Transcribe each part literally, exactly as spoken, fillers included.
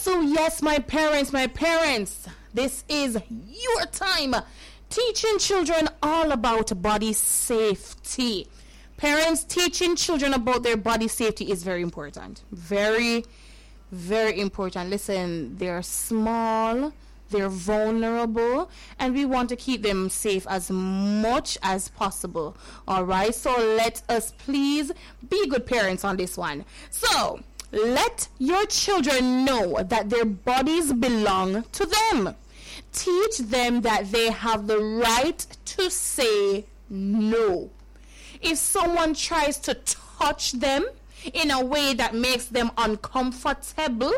So yes, my parents, my parents, this is your time teaching children all about body safety. Parents, teaching children about their body safety is very important. Very, very important. Listen, they're small, they're vulnerable, and we want to keep them safe as much as possible. All right, so let us please be good parents on this one. So let your children know that their bodies belong to them. Teach them that they have the right to say no. If someone tries to touch them in a way that makes them uncomfortable,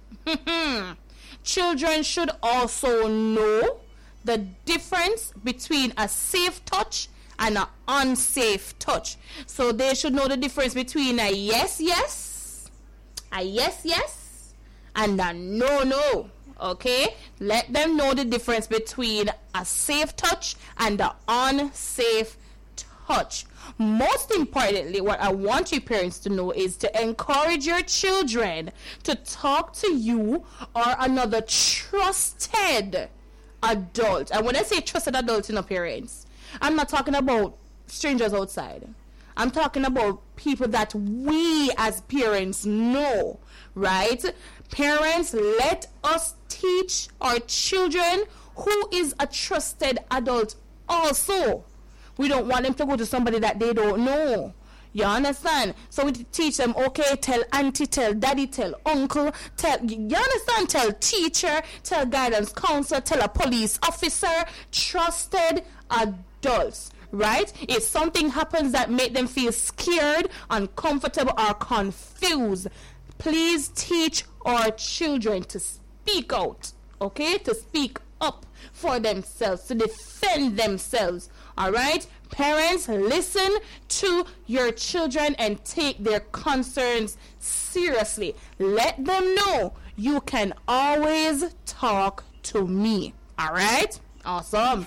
children should also know the difference between a safe touch and an unsafe touch. So they should know the difference between a yes, yes, a yes, yes, and a no, no. Okay? Let them know the difference between a safe touch and an unsafe touch. Most importantly, what I want you parents to know is to encourage your children to talk to you or another trusted adult. And when I say trusted adult, you know, parents, I'm not talking about strangers outside. I'm talking about people that we as parents know, right? Parents, let us teach our children who is a trusted adult also. We don't want them to go to somebody that they don't know. You understand? So we teach them, okay, tell auntie, tell daddy, tell uncle, tell, you understand? Tell teacher, tell guidance counselor, tell a police officer, trusted adults. Right? If something happens that make them feel scared, uncomfortable, or confused, please teach our children to speak out, okay? To speak up for themselves, to defend themselves. All right? Parents, listen to your children and take their concerns seriously. Let them know you can always talk to me. All right? Awesome.